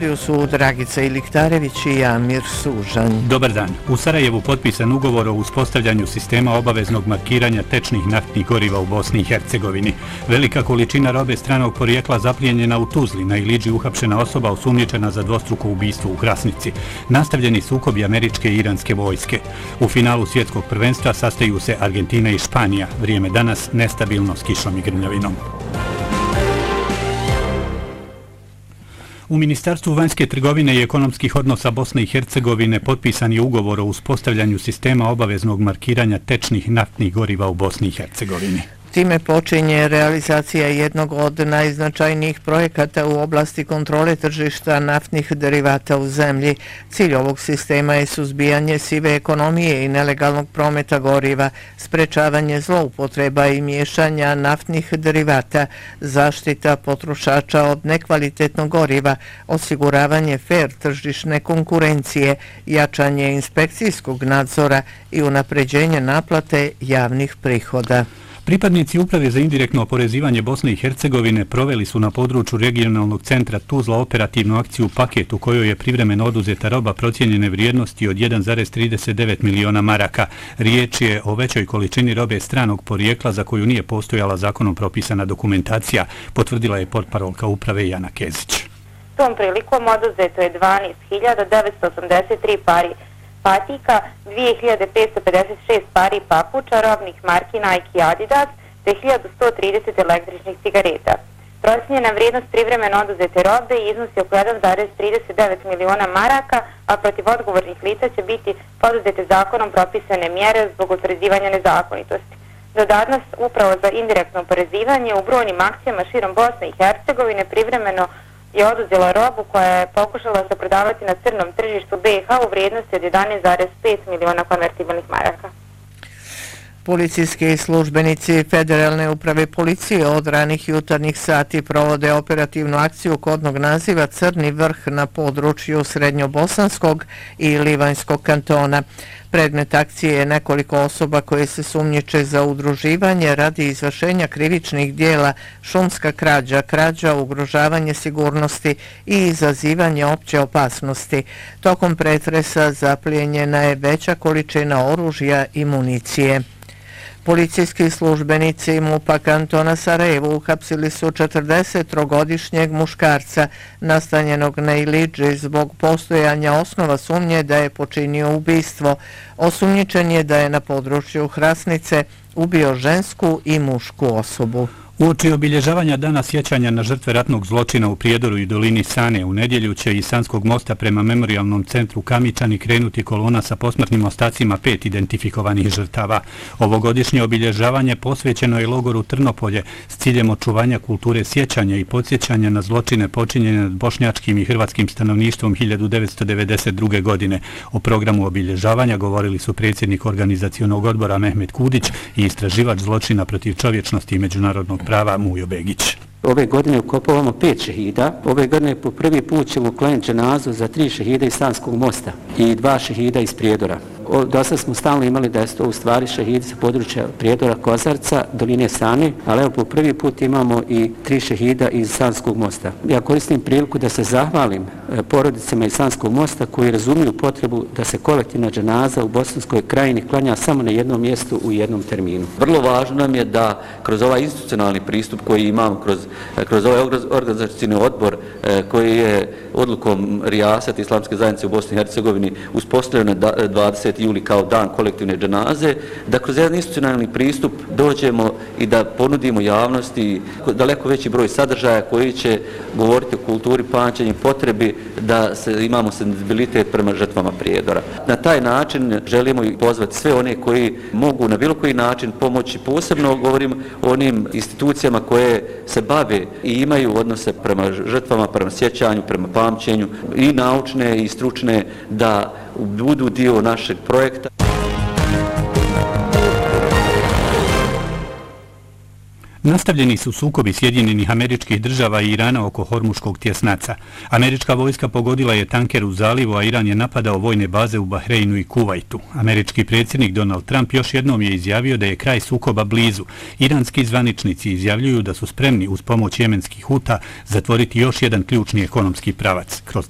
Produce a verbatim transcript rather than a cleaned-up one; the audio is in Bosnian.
studiju su Dragica Iliktarević i Amir Sužanj. Dobar dan. U Sarajevu potpisan ugovor o uspostavljanju sistema obaveznog markiranja tečnih naftnih goriva u Bosni i Hercegovini. Velika količina robe stranog porijekla zaplijenjena u Tuzli, na Iliđi uhapšena osoba osumnjičena za dvostruko ubistvo u Krasnici. Nastavljeni sukobi američke i iranske vojske. U finalu svjetskog prvenstva sastaju se Argentina i Španija. Vrijeme danas nestabilno s kišom i grmljavinom. U Ministarstvu vanjske trgovine i ekonomskih odnosa Bosne i Hercegovine potpisan je ugovor o uspostavljanju sistema obaveznog markiranja tečnih naftnih goriva u Bosni i Hercegovini. Time počinje realizacija jednog od najznačajnijih projekata u oblasti kontrole tržišta naftnih derivata u zemlji. Cilj ovog sistema je suzbijanje sive ekonomije i nelegalnog prometa goriva, sprečavanje zloupotreba i miješanja naftnih derivata, zaštita potrošača od nekvalitetnog goriva, osiguravanje fer tržišne konkurencije, jačanje inspekcijskog nadzora i unapređenje naplate javnih prihoda. Pripadnici Uprave za indirektno oporezivanje Bosne i Hercegovine proveli su na području regionalnog centra Tuzla operativnu akciju Paket u kojoj je privremeno oduzeta roba procijenjene vrijednosti od jedan zarez trideset devet miliona maraka. Riječ je o većoj količini robe stranog porijekla za koju nije postojala zakonom propisana dokumentacija, potvrdila je portparolka Uprave Jana Kezić. Tom prilikom oduzeto je dvanaest hiljada devetsto osamdeset tri pari patika, dvije hiljade petsto pedeset šest pari papuča robnih marki Nike i Adidas te hiljadu sto trideset električnih cigareta. Procijenjena vrijednost privremeno oduzete robe iznosi oko jedan zarez trideset devet miliona maraka, a protiv odgovornih lica će biti poduzete zakonom propisane mjere zbog utvrđivanja nezakonitosti. Dodatno Upravo za indirektno oporezivanje u brojnim akcijama širom Bosne i Hercegovine privremeno je oduzela robu koja je pokušala se prodavati na crnom tržištu B iH u vrijednosti od jedanaest zarez pet miliona konvertibilnih maraka. Policijski službenici Federalne uprave policije od ranih jutarnjih sati provode operativnu akciju kodnog naziva Crni vrh na području Srednjobosanskog i Livanjskog kantona. Predmet akcije je nekoliko osoba koje se sumnjiče za udruživanje radi izvršenja krivičnih dijela, šumska krađa, krađa, ugrožavanje sigurnosti i izazivanje opće opasnosti. Tokom pretresa zaplijenjena je veća količina oružja i municije. Policijski službenici MUP-a kantona Sarajevo uhapsili su četrdesettrogodišnjeg muškarca nastanjenog na Iliđi zbog postojanja osnova sumnje da je počinio ubistvo. Osumnjičen je da je na području Krasnice ubio žensku i mušku osobu. Uoči obilježavanja dana sjećanja na žrtve ratnog zločina u Prijedoru i dolini Sane, u nedjelju će iz Sanskog mosta prema memorijalnom centru Kamičani krenuti kolona sa posmrtnim ostacima pet identifikovanih žrtava. Ovogodišnje obilježavanje posvećeno je logoru Trnopolje s ciljem očuvanja kulture sjećanja i podsjećanja na zločine počinjene nad bošnjačkim i hrvatskim stanovništvom hiljadu devetsto devedeset druge. godine. O programu obilježavanja govorili su predsjednik organizacionog odbora Mehmet Kudić i istraživač zločina protiv čovječnosti i međunarodnog prava Mujo Begić. Ove godine ukopavamo pet šehida. Ove godine po prvi put ćemo uklanjati dženazu za tri šehida iz Sanskog mosta i dva šehida iz Prijedora. Do sad smo stalno imali da je to u stvari šehidi sa područja Prijedora, Kozarca, doline Sane, ali evo po prvi put imamo i tri šehida iz Sanskog mosta. Ja koristim priliku da se zahvalim porodicama iz Sanskog mosta koji razumiju potrebu da se kolektivna dženaza u Bosanskoj krajini klanja samo na jednom mjestu u jednom terminu. Vrlo važno nam je da kroz ovaj institucionalni pristup koji imamo, kroz, kroz ovaj organizacijni odbor koji je odlukom Rijasat Islamske zajednice u Bosni i Hercegovini uspostavljeno na dvadeset juli kao dan kolektivne dženaze, da kroz jedan institucionalni pristup dođemo i da ponudimo javnosti daleko veći broj sadržaja koji će govoriti o kulturi pamćenja i potrebi da se, imamo senzibilitet prema žrtvama Prijedora. Na taj način želimo i pozvati sve one koji mogu na bilo koji način pomoći, posebno govorim o onim institucijama koje se bave i imaju odnose prema žrtvama, prema sjećanju, prema pamćenju i naučne i stručne, da budu dio našeg projekta. Nastavljeni su sukobi Sjedinjenih Američkih Država i Irana oko Hormuškog tjesnaca. Američka vojska pogodila je tanker u zalivu, a Iran je napadao vojne baze u Bahreinu i Kuvajtu. Američki predsjednik Donald Trump još jednom je izjavio da je kraj sukoba blizu. Iranski zvaničnici izjavljuju da su spremni uz pomoć jemenskih Huta zatvoriti još jedan ključni ekonomski pravac kroz